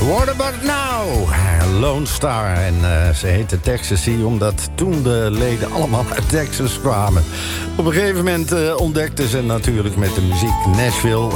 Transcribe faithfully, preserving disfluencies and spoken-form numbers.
What About Now? Lone Star. En uh, ze heette Texas omdat toen de leden allemaal uit Texas kwamen. Op een gegeven moment uh, ontdekten ze natuurlijk met de muziek Nashville.